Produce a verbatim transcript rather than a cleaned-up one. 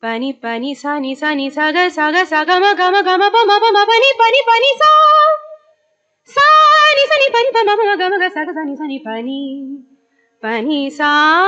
பனி பனி சனி சனி சக சக சகம கம கம பம பம பனி பனி பனி சா சா நி சனி பனி பம பம கம க சக சனி சனி பனி பனி சா